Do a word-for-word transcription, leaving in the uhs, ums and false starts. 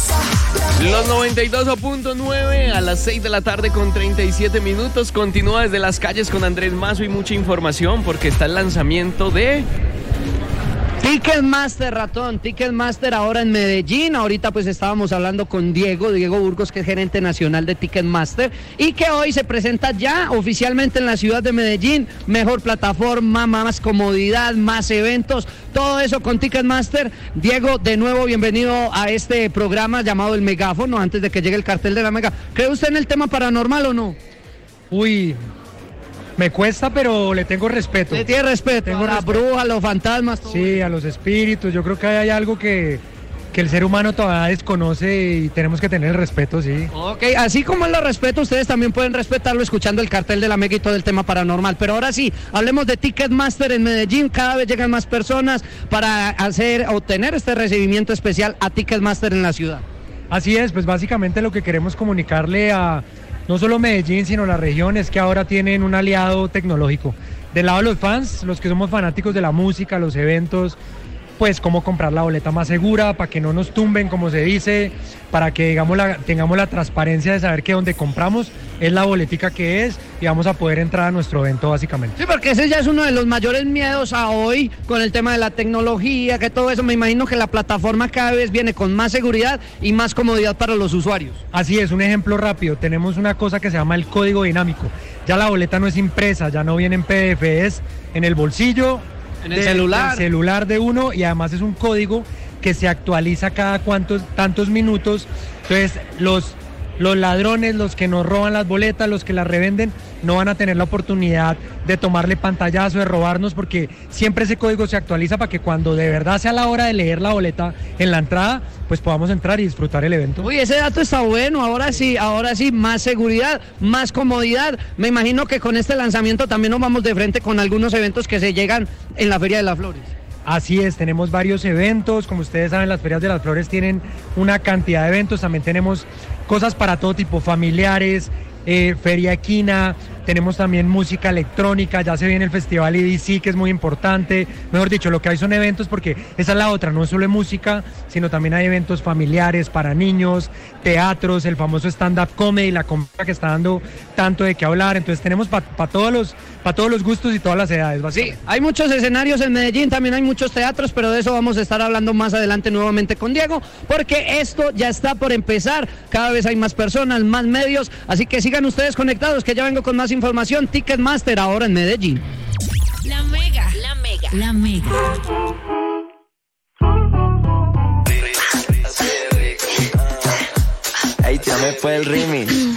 Los noventa y dos punto nueve a las seis de la tarde con treinta y siete minutos. Continúa desde las calles con Andrés Mazo y mucha información porque está el lanzamiento de... Ticketmaster, ratón, Ticketmaster ahora en Medellín. Ahorita pues estábamos hablando con Diego, Diego Burgos, que es gerente nacional de Ticketmaster, y que hoy se presenta ya oficialmente en la ciudad de Medellín. Mejor plataforma, más comodidad, más eventos, todo eso con Ticketmaster. Diego, de nuevo, bienvenido a este programa llamado El Megáfono, antes de que llegue el cartel de la Mega. ¿Cree usted en el tema paranormal o no? Uy... Me cuesta, pero le tengo respeto. Le tiene respeto tengo a las brujas, a los fantasmas. Todo. Sí, a los espíritus. Yo creo que hay algo que, que el ser humano todavía desconoce y tenemos que tener el respeto, sí. Ok, así como él lo respeto, ustedes también pueden respetarlo escuchando el cartel de la Mega y todo el tema paranormal. Pero ahora sí, hablemos de Ticketmaster en Medellín. Cada vez llegan más personas para hacer, obtener este recibimiento especial a Ticketmaster en la ciudad. Así es, pues básicamente lo que queremos comunicarle a... no solo Medellín, sino la región, es que ahora tienen un aliado tecnológico. Del lado de los fans, los que somos fanáticos de la música, los eventos, pues cómo comprar la boleta más segura, para que no nos tumben, como se dice, para que digamos, la, tengamos la transparencia de saber que donde compramos es la boletica que es y vamos a poder entrar a nuestro evento básicamente. Sí, porque ese ya es uno de los mayores miedos a hoy con el tema de la tecnología, que todo eso. Me imagino que la plataforma cada vez viene con más seguridad y más comodidad para los usuarios. Así es, un ejemplo rápido, tenemos una cosa que se llama el código dinámico. Ya la boleta no es impresa, ya no viene en P D F, es en el bolsillo, en el de, celular. el celular de uno, y además es un código que se actualiza cada cuantos, tantos minutos. Entonces los, los ladrones, los que nos roban las boletas, los que las revenden, no van a tener la oportunidad de tomarle pantallazo, de robarnos, porque siempre ese código se actualiza para que cuando de verdad sea la hora de leer la boleta en la entrada, pues podamos entrar y disfrutar el evento. Uy, ese dato está bueno. Ahora sí, ahora sí, más seguridad, más comodidad. Me imagino que con este lanzamiento también nos vamos de frente con algunos eventos que se llegan en la Feria de las Flores. Así es, tenemos varios eventos. Como ustedes saben, las Ferias de las Flores tienen una cantidad de eventos. También tenemos cosas para todo tipo, familiares, eh, feria equina. Tenemos también música electrónica, ya se viene el Festival E D C, que es muy importante. Mejor dicho, lo que hay son eventos, porque esa es la otra, no es solo música, sino también hay eventos familiares para niños, teatros, el famoso stand-up comedy, la comedia que está dando tanto de qué hablar. Entonces tenemos para pa todos los para todos los gustos y todas las edades. Sí, hay muchos escenarios en Medellín, también hay muchos teatros, pero de eso vamos a estar hablando más adelante nuevamente con Diego, porque esto ya está por empezar. Cada vez hay más personas, más medios, así que sigan ustedes conectados, que ya vengo con más información. Ticketmaster ahora en Medellín. La Mega, la Mega, la Mega. Ahí ya me fue el remix.